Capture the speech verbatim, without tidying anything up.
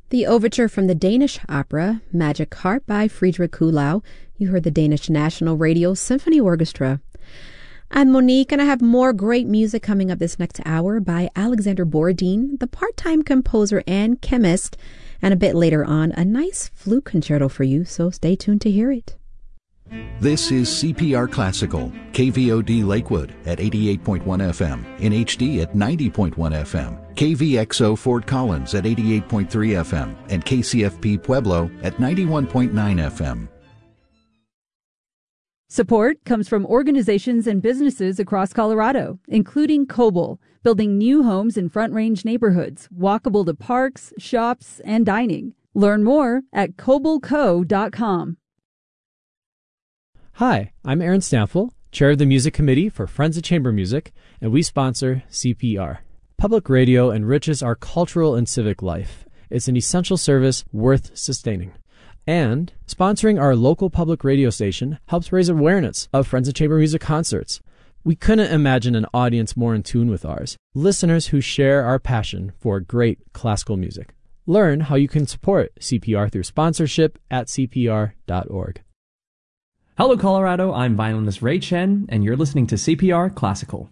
The overture from the Danish opera Magic Harp by Friedrich Kuhlau. You heard the Danish National Radio Symphony Orchestra. I'm Monique, and I have more great music coming up this next hour by Alexander Borodin, the part-time composer and chemist, and a bit later on, a nice flute concerto for you, so stay tuned to hear it. This is C P R Classical, K V O D Lakewood at eighty-eight point one F M, in H D at ninety point one F M, K V X O Fort Collins at eighty-eight point three F M, and K C F P Pueblo at ninety-one point nine F M. Support comes from organizations and businesses across Colorado, including Coble, building new homes in Front Range neighborhoods, walkable to parks, shops, and dining. Learn more at coble co dot com. Hi, I'm Aaron Stanfill, Chair of the Music Committee for Friends of Chamber Music, and we sponsor C P R. Public radio enriches our cultural and civic life. It's an essential service worth sustaining. And sponsoring our local public radio station helps raise awareness of Friends of Chamber Music concerts. We couldn't imagine an audience more in tune with ours, listeners who share our passion for great classical music. Learn how you can support C P R through sponsorship at c p r dot org. Hello, Colorado. I'm violinist Ray Chen, and you're listening to C P R Classical.